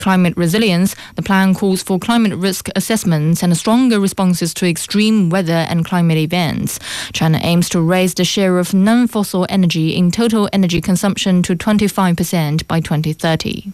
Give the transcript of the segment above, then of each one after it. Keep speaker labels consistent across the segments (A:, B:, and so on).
A: climate resilience, the plan calls for climate risk assessments and stronger responses to extreme weather and climate events. China aims to raise the share of non-fossil energy in total energy consumption to 25% by 2030.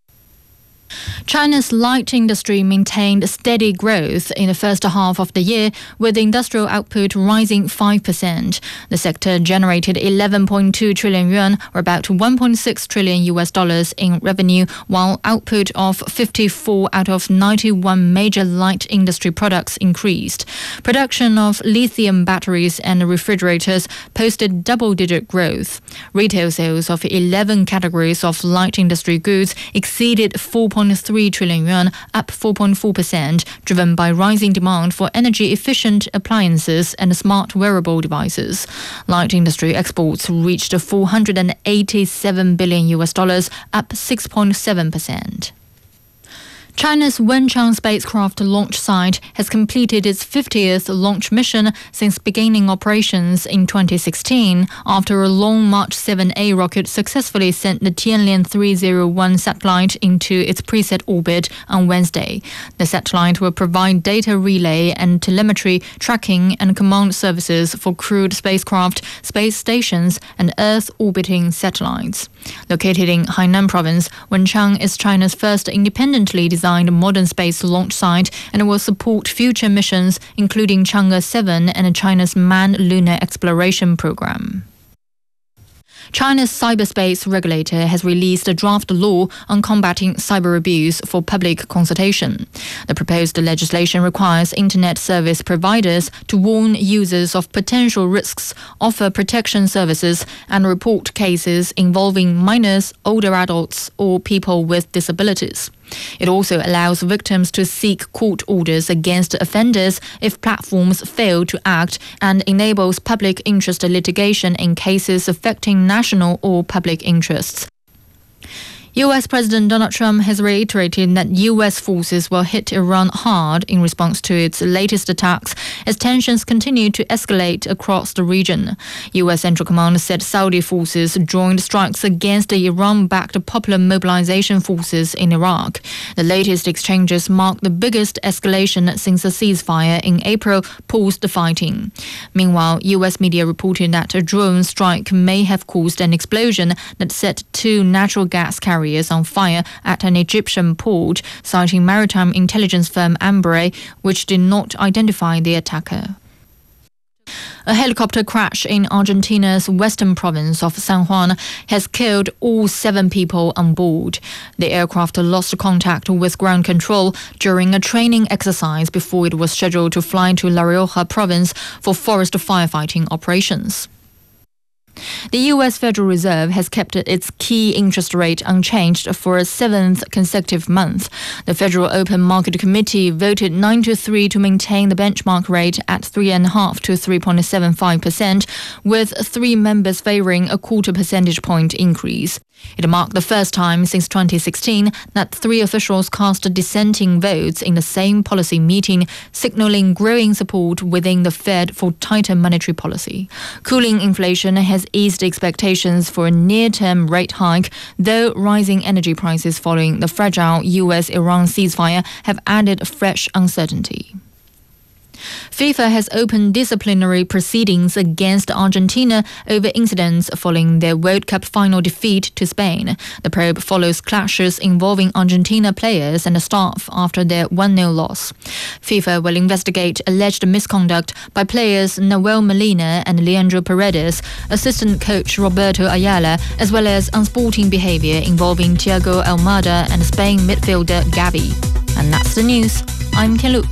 A: China's light industry maintained steady growth in the first half of the year, with industrial output rising 5%. The sector generated 11.2 trillion yuan, or about $1.6 trillion in revenue, while output of 54 out of 91 major light industry products increased. Production of lithium batteries and refrigerators posted double-digit growth. Retail sales of 11 categories of light industry goods exceeded 4.3 trillion yuan, up 4.4%, driven by rising demand for energy-efficient appliances and smart wearable devices. Light industry exports reached $487 billion, up 6.7%. China's Wenchang spacecraft launch site has completed its 50th launch mission since beginning operations in 2016, after a Long March 7A rocket successfully sent the Tianlian 301 satellite into its preset orbit on Wednesday. The satellite will provide data relay and telemetry, tracking and command services for crewed spacecraft, space stations and Earth-orbiting satellites. Located in Hainan province, Wenchang is China's first independently designed modern space launch site and will support future missions, including Chang'e 7 and China's manned lunar exploration program. China's cyberspace regulator has released a draft law on combating cyber abuse for public consultation. The proposed legislation requires internet service providers to warn users of potential risks, offer protection services, and report cases involving minors, older adults, or people with disabilities. It also allows victims to seek court orders against offenders if platforms fail to act, and enables public interest litigation in cases affecting national or public interests. U.S. President Donald Trump has reiterated that U.S. forces will hit Iran hard in response to its latest attacks as tensions continue to escalate across the region. U.S. Central Command said Saudi forces joined strikes against the Iran-backed Popular Mobilization Forces in Iraq. The latest exchanges mark the biggest escalation since a ceasefire in April paused the fighting. Meanwhile, U.S. media reported that a drone strike may have caused an explosion that set 2 natural gas carriers on fire at an Egyptian port, citing maritime intelligence firm Ambre, which did not identify the attacker. A helicopter crash in Argentina's western province of San Juan has killed all 7 people on board. The aircraft lost contact with ground control during a training exercise before it was scheduled to fly to La Rioja province for forest firefighting operations. The U.S. Federal Reserve has kept its key interest rate unchanged for a 7th consecutive month. The Federal Open Market Committee voted 9-3 to maintain the benchmark rate at 3.5 to 3.75%, with 3 members favoring a 0.25 percentage point increase. It marked the first time since 2016 that 3 officials cast dissenting votes in the same policy meeting, signaling growing support within the Fed for tighter monetary policy. Cooling inflation has eased expectations for a near-term rate hike, though rising energy prices following the fragile U.S.-Iran ceasefire have added fresh uncertainty. FIFA has opened disciplinary proceedings against Argentina over incidents following their World Cup final defeat to Spain. The probe follows clashes involving Argentina players and staff after their 1-0 loss. FIFA will investigate alleged misconduct by players Nahuel Molina and Leandro Paredes, assistant coach Roberto Ayala, as well as unsporting behaviour involving Thiago Almada and Spain midfielder Gavi. And that's the news. I'm Tianlu.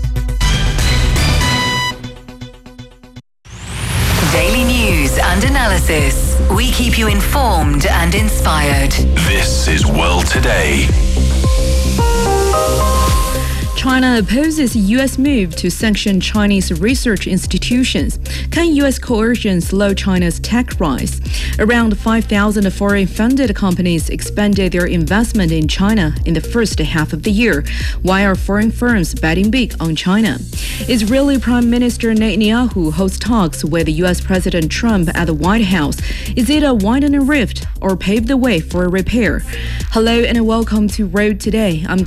B: Daily news and analysis. We keep you informed and inspired.
C: This is World Today.
D: China opposes U.S. move to sanction Chinese research institutions. Can U.S. coercion slow China's tech rise? Around 5,000 foreign-funded companies expanded their investment in China in the first half of the year. Why are foreign firms betting big on China? Israeli Prime Minister Netanyahu hosts talks with U.S. President Trump at the White House. Is it a widen a rift or pave the way for a repair? Hello and welcome to Road Today. I'm